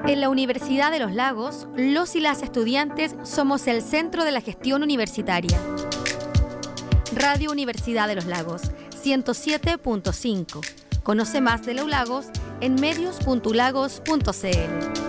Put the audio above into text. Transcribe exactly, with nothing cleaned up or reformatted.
En la Universidad de los Lagos, los y las estudiantes somos el centro de la gestión universitaria. Radio Universidad de los Lagos, ciento siete punto cinco. Conoce más de la U Lagos en medios punto u lagos punto c l.